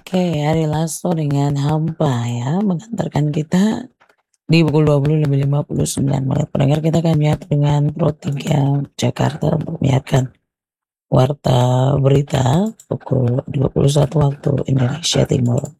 Oke, Ari Lasso dengan Hampa ya, mengantarkan kita di pukul 20.59. Pendengar, kita akan menyapa dengan Pro 3 Jakarta untuk menyiarkan warta berita pukul 21 waktu Indonesia Timur.